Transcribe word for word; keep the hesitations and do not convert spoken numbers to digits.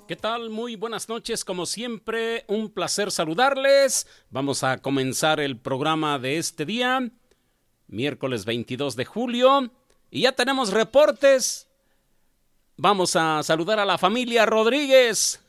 ¿Qué tal? Muy buenas noches, como siempre, un placer saludarles. Vamos a comenzar el programa de este día, miércoles veintidós de julio, y ya tenemos reportes. Vamos a saludar a la familia Rodríguez.